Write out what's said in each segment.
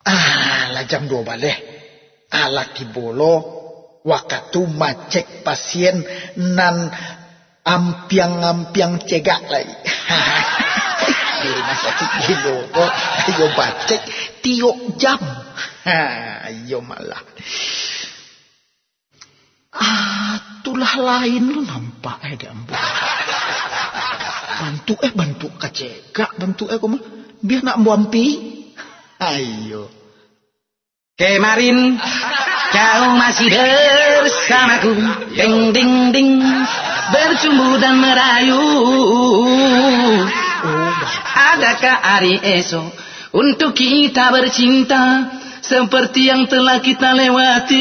Lah jam 2 balik. Laki bolo waktu macek pasien nan ampiang cegak lagi. Di rumah sakit gilo kok ayo bacek tiok jam. Ayo malah. Itulah lain lu nampak di ambu. Bantu kacegak, bantu kok mah biar nak buampi. Ayo. Kemarin kau masih bersamaku, ding ding ding, bercumbu dan merayu. Adakah hari esok untuk kita bercinta seperti yang telah kita lewati?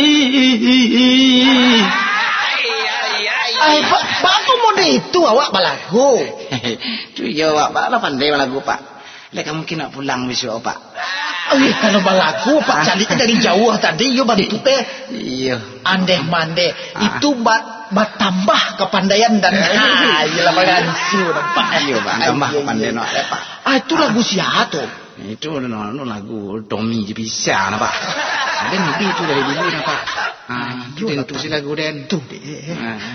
Pak mau itu awak balagu. Tu ya awak bala pandai balagu pak. Lek mungkin nak pulang besok pak. Kalau balagu pak cari dari jauh tadi yo bantu teh. Iya. Andeh mande itu bat tambah kepandaian dan iyalah bagansu nampak. Iya pak tambah kepandaian pak. Itu lagu siapa tuh? Itu lagu Tommy bisa pak. Den itu dari dulu pak. Den tu si lagu den. Tu deh.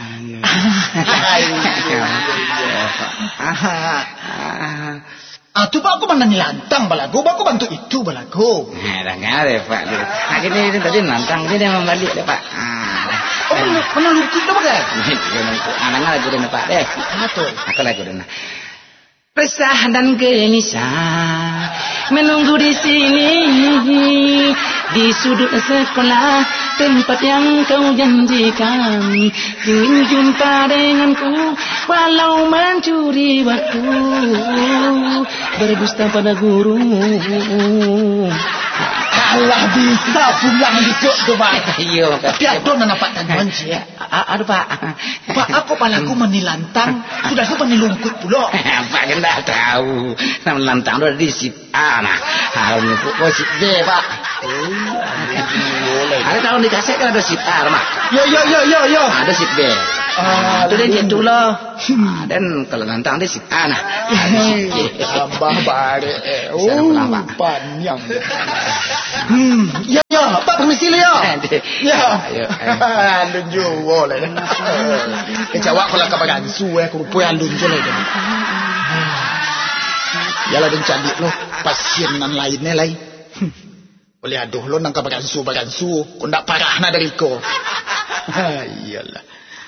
Tu pak aku mana nilantang balagu, aku bantu itu balagu. Dah ngare pak. Ini tadi nantang dia membalik deh pak. Mana lukut dah pakai? Anaknya lagu den pak deh. Betul. Aku lagu den. Resah dan gelisah menunggu di sini di sudut sekolah tempat yang kau janjikan, ingin jumpa denganku walau mencuri waktu, berdusta pada guru. Allah bisa pulang besok tu pak. Iya. Tapi aku nak dapat tanggungan sih. Aduh pak. Pak aku palaku menilantang sudah aku menilungkut pula. Pak kan tak tahu. Nama lantang tu ada di sit A nah. Harusnya pun sit B pak. Ada tahu di kaset kan ada sit A mak. Yo. Ada sit B. Itu dia gitu loh. Dan kalau lantang dia sit A nah. Tambah bare. Panjang. Ya, Pak permisi ya. Ya. Lunju boleh. Kejawab kalau kabagan suwe kurupu yang lunju lagi. Yalah dan candik lo pasien nan lainnya lai. Boleh aduh lo nang kabagan su kau ndak parah na dari ko. Iyalah.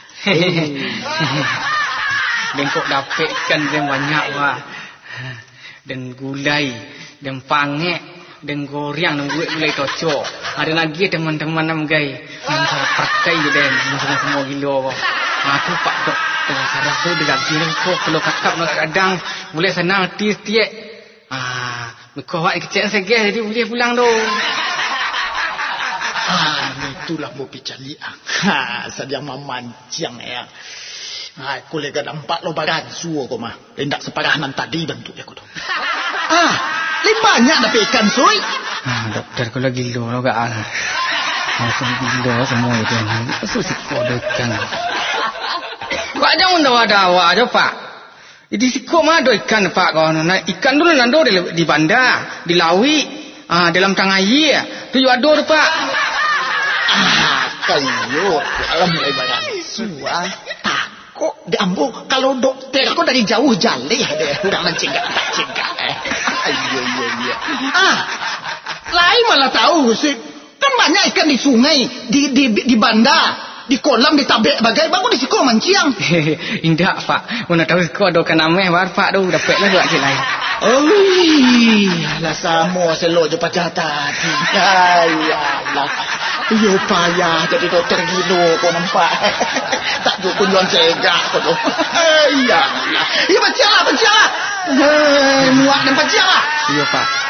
Dan kok dapatkan yang banyak wah. Dan gulai, dan pangek, dan goreng, dan gulai tocok. Ada lagi teman-teman nam gay, yang saya pakai je dan semua gila. Aku pak dok, saraf tu dekat sini kok kalau kakap nak kadang boleh senang tiap. Kau awak kecil saja jadi boleh pulang tu. Itulah mau picaliang. Sedang memancing ya. Aku lega nampak lo baran suo kau mah. Lendak separah nan tadi bentuknya kau tu. Lebih banyak dapat ikan suy. Dokter kau lagi gila lo gak ah. Langsung gila semua itu. Susik kau ikan. Kau jangan dawa-dawa aja pak. Di sikok mah ada ikan pak kau. Ikan dulu nando di bandar, di lawi, dalam tang air. Tu juga ada pak. Kayu dalam mulai baran suah. Kok diambil kalau dokter kok dari jauh jale deh kurang mencegah. Iya. Lain malah tahu sih. Kan banyak ikan di sungai, di bandar. Di kolam ditabek bagai bagus di siko manciang. Indah pak, mana tahu siko ada kan ameh war pak tu dapat lah buat lain. Lah samo selo je pacah tadi. Ayalah. Yo payah jadi dokter gilo kau nampak. Tak cukup jual cegak kau tu. Ayalah. Ya baca. Muak dan baca. Iya pak.